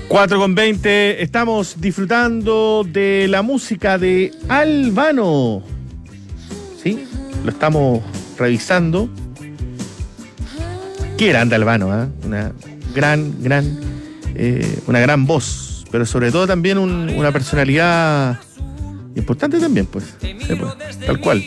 4:20, estamos disfrutando de la música de Albano. ¿Sí? Lo estamos revisando. Qué grande Albano, ¿eh? Una gran voz, pero sobre todo también una personalidad importante también, pues. Sí, pues, tal cual.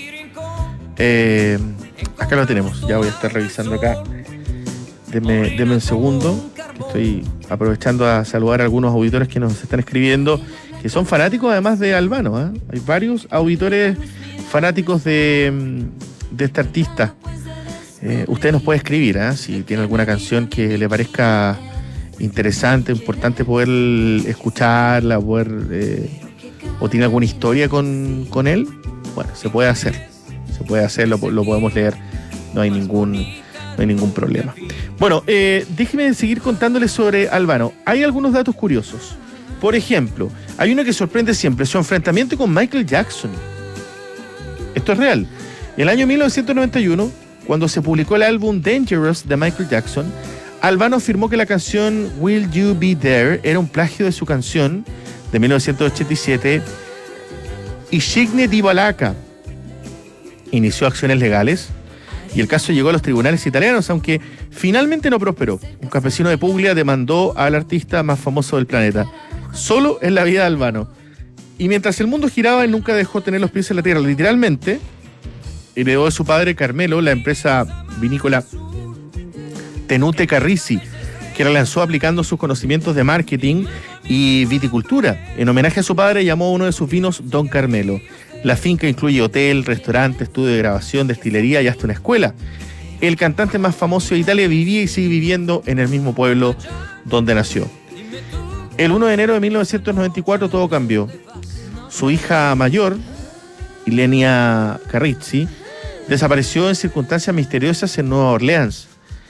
Acá lo tenemos, ya voy a estar revisando acá. Deme un segundo, que estoy aprovechando a saludar a algunos auditores que nos están escribiendo, que son fanáticos además de Albano, ¿eh? Hay varios auditores fanáticos de este artista. Usted nos puede escribir, ¿eh? Si tiene alguna canción que le parezca interesante, importante poder escucharla, o tiene alguna historia con él. Bueno, se puede hacer, lo podemos leer, no hay ningún problema. Bueno, déjeme seguir contándoles sobre Albano. Hay algunos datos curiosos. Por ejemplo, hay uno que sorprende siempre, su enfrentamiento con Michael Jackson. Esto es real. En el año 1991, cuando se publicó el álbum Dangerous de Michael Jackson, Albano afirmó que la canción Will You Be There era un plagio de su canción de 1987, Ishigne di Balaka. Inició acciones legales y el caso llegó a los tribunales italianos, aunque finalmente no prosperó. Un campesino de Puglia demandó al artista más famoso del planeta. Solo en la vida de Albano. Y mientras el mundo giraba, él nunca dejó tener los pies en la tierra. Literalmente, heredó de su padre Carmelo la empresa vinícola Tenute Carrisi, que la lanzó aplicando sus conocimientos de marketing y viticultura. En homenaje a su padre, llamó a uno de sus vinos Don Carmelo. La finca incluye hotel, restaurante, estudio de grabación, destilería y hasta una escuela. El cantante más famoso de Italia vivía y sigue viviendo en el mismo pueblo donde nació. El 1 de enero de 1994 todo cambió. Su hija mayor, Ilenia Carrisi, desapareció en circunstancias misteriosas en Nueva Orleans.